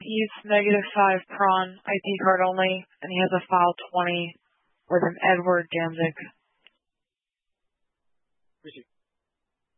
He's -5 prawn, IP card only, and he has a file 20 with an Edward Danzig. Appreciate it.